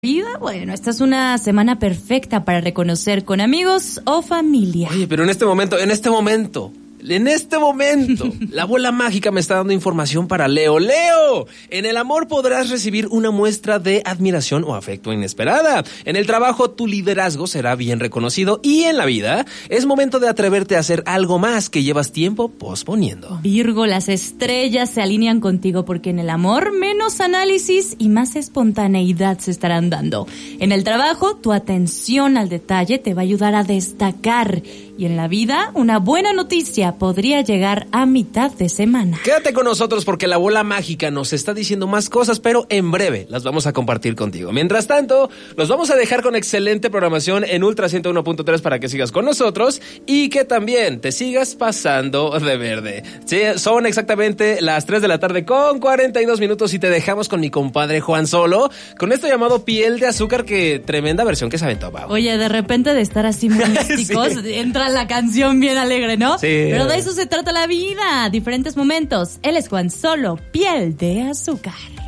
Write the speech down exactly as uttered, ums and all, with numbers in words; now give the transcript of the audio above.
Vida, bueno, esta es una semana perfecta para reconocer con amigos o familia. Oye, pero en este momento, en este momento, en este momento, la bola mágica me está dando información para Leo. ¡Leo! En el amor podrás recibir una muestra de admiración o afecto inesperada. En el trabajo, tu liderazgo será bien reconocido. Y en la vida, es momento de atreverte a hacer algo más que llevas tiempo posponiendo. Virgo, las estrellas se alinean contigo porque en el amor menos análisis y más espontaneidad se estarán dando. En el trabajo, tu atención al detalle te va a ayudar a destacar. Y en la vida, una buena noticia podría llegar a mitad de semana. Quédate con nosotros porque la bola mágica nos está diciendo más cosas, pero en breve las vamos a compartir contigo. Mientras tanto, los vamos a dejar con excelente programación en Ultra ciento uno punto tres para que sigas con nosotros y que también te sigas pasando de verde. Sí, son exactamente las tres de la tarde con cuarenta y dos minutos y te dejamos con mi compadre Juan Solo con esto llamado Piel de Azúcar, que tremenda versión que se aventó, Pau. Oye, de repente de estar así muy místicos, sí. Entra la canción bien alegre, ¿no? Sí. Pero de eso se trata la vida, diferentes momentos. Él es Juan Solo, Piel de Azúcar.